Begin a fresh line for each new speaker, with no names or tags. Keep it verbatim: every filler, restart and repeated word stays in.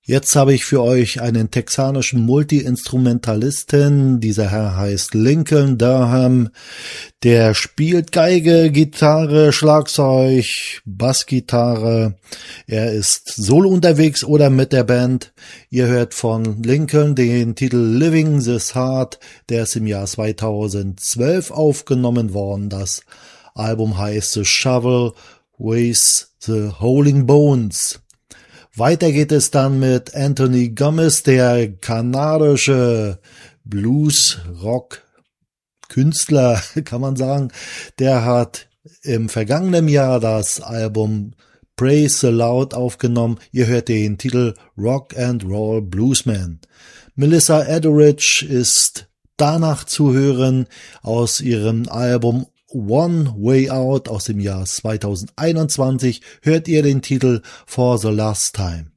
Jetzt habe ich für euch einen texanischen Multi-Instrumentalisten. Dieser Herr heißt Lincoln Durham. Der spielt Geige, Gitarre, Schlagzeug, Bassgitarre. Er ist solo unterwegs oder mit der Band. Ihr hört von Lincoln den Titel Living This Heart. Der ist im Jahr zweitausendzwölf aufgenommen worden. Das Album heißt The Shovel with the Rolling Bones. Weiter geht es dann mit Anthony Gomez, der kanadische Blues-Rock-Künstler, kann man sagen. Der hat im vergangenen Jahr das Album Praise the Loud aufgenommen. Ihr hört den Titel Rock and Roll Bluesman. Melissa Etheridge ist danach zu hören aus ihrem Album One Way Out aus dem Jahr zweitausendeinundzwanzig hört ihr den Titel For the Last Time.